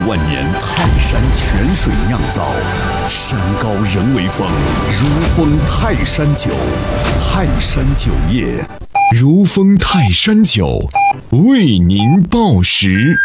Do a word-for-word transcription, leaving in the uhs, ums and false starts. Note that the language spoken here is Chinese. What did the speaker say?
万年泰山泉水酿造，山高人为峰，如风泰山酒，泰山酒业， 如风泰山酒为您报时。